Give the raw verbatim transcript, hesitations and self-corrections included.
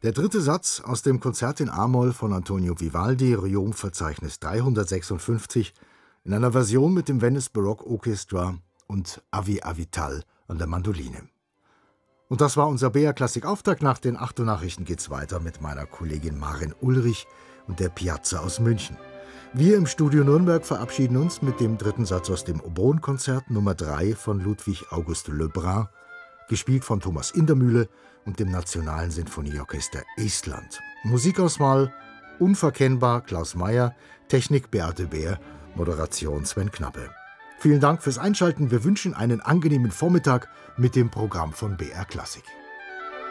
Der dritte Satz aus dem Konzert in A-Moll von Antonio Vivaldi, Riom-Verzeichnis dreihundertsechsundfünfzig, in einer Version mit dem Venice Baroque Orchestra und Avi Avital an der Mandoline. Und das war unser B R Klassik Auftakt. Nach den acht Uhr Nachrichten geht's weiter mit meiner Kollegin Maren Ulrich und der Piazza aus München. Wir im Studio Nürnberg verabschieden uns mit dem dritten Satz aus dem Oboen-Konzert Nummer drei von Ludwig August Lebrun, gespielt von Thomas Indermühle und dem Nationalen Sinfonieorchester Estland. Musikauswahl unverkennbar Klaus Meyer, Technik Beate Bär, Moderation Sven Knappe. Vielen Dank fürs Einschalten. Wir wünschen einen angenehmen Vormittag mit dem Programm von B R Klassik.